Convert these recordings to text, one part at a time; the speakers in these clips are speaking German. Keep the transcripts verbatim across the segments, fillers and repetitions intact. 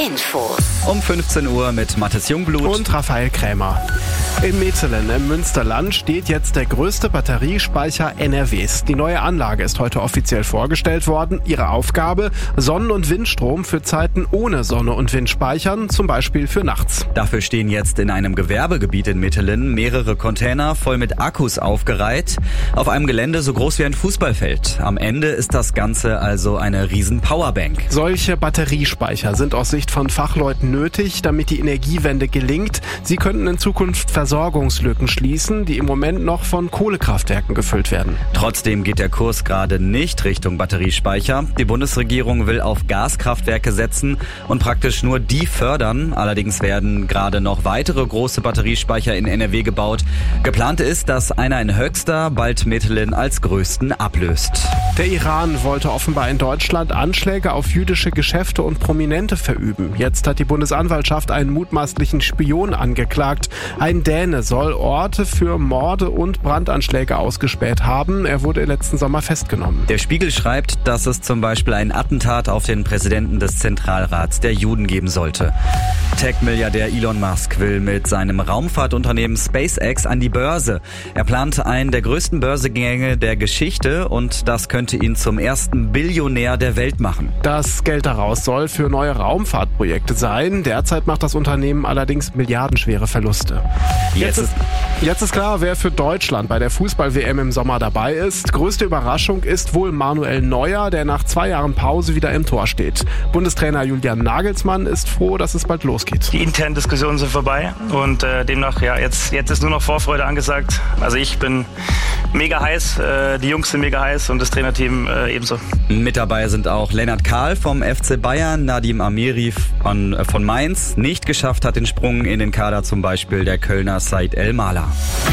Infos. Um fünfzehn Uhr mit Mathis Jungblut und Raphael Krämer. In Metelen im Münsterland steht jetzt der größte Batteriespeicher N R Ws. Die neue Anlage ist heute offiziell vorgestellt worden. Ihre Aufgabe: Sonnen- und Windstrom für Zeiten ohne Sonne und Wind speichern, zum Beispiel für nachts. Dafür stehen jetzt in einem Gewerbegebiet in Metelen mehrere Container voll mit Akkus aufgereiht. Auf einem Gelände so groß wie ein Fußballfeld. Am Ende ist das Ganze also eine riesen Powerbank. Solche Batteriespeicher sind aus Sicht von Fachleuten nötig, damit die Energiewende gelingt. Sie könnten in Zukunft Versorgungslücken schließen, die im Moment noch von Kohlekraftwerken gefüllt werden. Trotzdem geht der Kurs gerade nicht Richtung Batteriespeicher. Die Bundesregierung will auf Gaskraftwerke setzen und praktisch nur die fördern. Allerdings werden gerade noch weitere große Batteriespeicher in N R W gebaut. Geplant ist, dass einer in Höxter bald Metelen als größten ablöst. Der Iran wollte offenbar in Deutschland Anschläge auf jüdische Geschäfte und Prominente verüben. Jetzt hat die Bundesanwaltschaft einen mutmaßlichen Spion angeklagt. Ein Däne soll Orte für Morde und Brandanschläge ausgespäht haben. Er wurde letzten Sommer festgenommen. Der Spiegel schreibt, dass es zum Beispiel ein Attentat auf den Präsidenten des Zentralrats der Juden geben sollte. Tech-Milliardär Elon Musk will mit seinem Raumfahrtunternehmen SpaceX an die Börse. Er plant einen der größten Börsegänge der Geschichte und das könnte ihn zum ersten Billionär der Welt machen. Das Geld daraus soll für neue Raumfahrtprojekte sein. Derzeit macht das Unternehmen allerdings milliardenschwere Verluste. Jetzt ist, jetzt ist klar, wer für Deutschland bei der Fußball-W M im Sommer dabei ist. Größte Überraschung ist wohl Manuel Neuer, der nach zwei Jahren Pause wieder im Tor steht. Bundestrainer Julian Nagelsmann ist froh, dass es bald losgeht. Die internen Diskussionen sind vorbei und äh, demnach, ja, jetzt, jetzt ist nur noch Vorfreude angesagt. Also ich bin mega heiß, äh, die Jungs sind mega heiß und das Trainerteam äh, ebenso. Mit dabei sind auch Lennart Kahl vom F C Bayern, Nadim Amiri von, äh, von Mainz. Nicht geschafft hat den Sprung in den Kader zum Beispiel der Kölner Said El-Mala.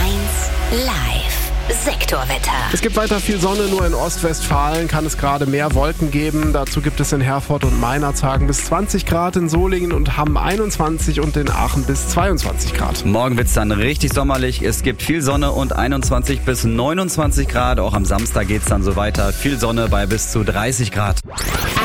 eins Live. Sektorwetter. Es gibt weiter viel Sonne, nur in Ostwestfalen kann es gerade mehr Wolken geben. Dazu gibt es in Herford und Meinerzhagen bis zwanzig Grad, in Solingen und Hamm einundzwanzig und in Aachen bis zweiundzwanzig Grad. Morgen wird's dann richtig sommerlich. Es gibt viel Sonne und einundzwanzig bis neunundzwanzig Grad. Auch am Samstag geht's dann so weiter. Viel Sonne bei bis zu dreißig Grad.